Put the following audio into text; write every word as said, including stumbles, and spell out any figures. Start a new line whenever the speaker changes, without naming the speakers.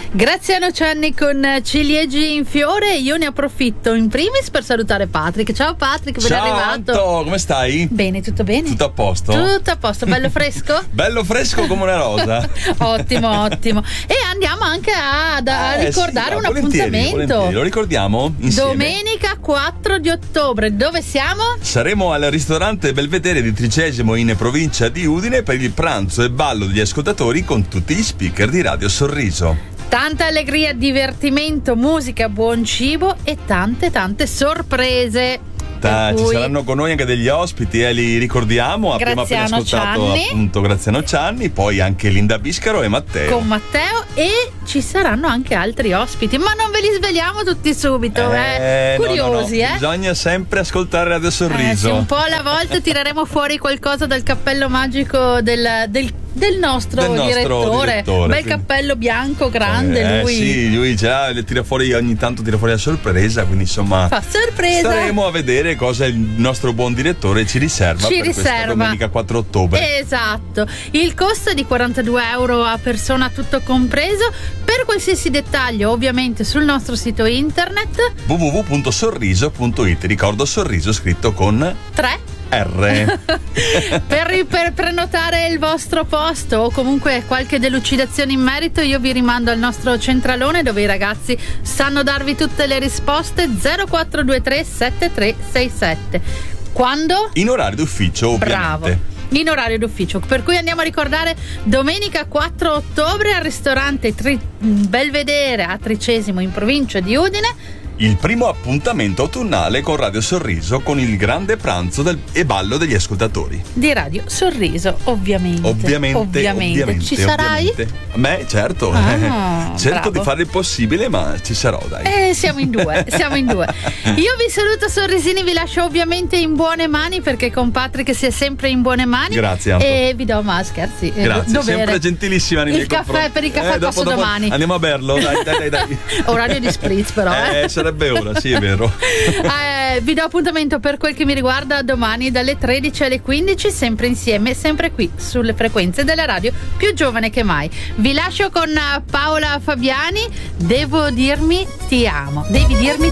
Graziano Cianni con ciliegi in fiore. Io ne approfitto in primis per salutare Patrick. Ciao Patrick, ben
Ciao
arrivato.
Anto, come stai?
Bene, tutto bene?
Tutto a posto?
Tutto a posto, bello fresco?
Bello fresco come una rosa.
Ottimo, ottimo. E andiamo anche a, a
Eh,
ricordare
sì,
un
volentieri,
appuntamento.
volentieri. Lo ricordiamo insieme?
Domenica quattro di ottobre. Dove siamo?
Saremo al ristorante Belvedere di Tricesimo in provincia di Udine per il pranzo e ballo degli ascoltatori con tutti gli speaker di Radio Sorriso.
Tanta allegria, divertimento, musica, buon cibo e tante tante sorprese.
Ta,
cui...
Ci saranno con noi anche degli ospiti, eh, li ricordiamo. Abbiamo appena
Graziano
ascoltato
Cianni.
appunto Graziano Cianni, poi anche Linda Biscaro e Matteo.
Con Matteo, e ci saranno anche altri ospiti, ma non ve li sveliamo tutti subito, eh.
Eh,
Curiosi,
no, no, no.
eh.
Bisogna sempre ascoltare Radio
Eh,
Sorriso.
sì, un po' alla volta tireremo fuori qualcosa dal cappello magico del, del, del nostro,
Del nostro
direttore.
direttore,
Bel
quindi.
cappello bianco grande,
Eh,
lui.
sì, lui già le tira fuori, ogni tanto tira fuori la sorpresa, quindi insomma
Fa sorpresa.
staremo a vedere cosa il nostro buon direttore ci riserva
Ci
per
riserva.
questa domenica quattro ottobre.
Esatto, il costo è di quarantadue euro a persona, tutto compreso. Per qualsiasi dettaglio ovviamente sul nostro sito internet
w w w punto sorriso punto it. Ricordo Sorriso scritto con
tre
R.
per, per prenotare il vostro posto o comunque qualche delucidazione in merito, io vi rimando al nostro centralone dove i ragazzi sanno darvi tutte le risposte. Zero quattro due tre sette tre sei sette. Quando?
In orario d'ufficio, ovviamente.
Bravo, in orario d'ufficio, per cui andiamo a ricordare domenica quattro ottobre al ristorante Tri- Belvedere a Tricesimo in provincia di Udine.
Il primo appuntamento autunnale con Radio Sorriso, con il grande pranzo del, e ballo degli ascoltatori.
Di Radio Sorriso, ovviamente.
Ovviamente,
ovviamente.
ovviamente.
Ci sarai?
Ovviamente. Beh, certo.
Ah,
Cerco
bravo.
di fare il possibile, ma ci sarò, dai.
Eh, siamo in due, siamo in due. Io vi saluto sorrisini, vi lascio ovviamente in buone mani, perché con Patrick si è sempre in buone mani.
Grazie, Anto.
E vi do, ma scherzi. eh,
Grazie,
dovere.
sempre gentilissima nei
Il
miei
caffè,
confronti.
per il caffè
Eh, dopo,
passo
dopo
domani.
Andiamo a berlo, dai, dai, dai. dai.
Orario di spritz però, eh.
Eh, sarebbe ora, sì, è vero.
Eh, vi do appuntamento per quel che mi riguarda domani dalle tredici alle quindici, sempre insieme, sempre qui sulle frequenze della radio più giovane che mai. Vi lascio con Paola Fabiani, Devo dirmi ti amo. Devi dirmi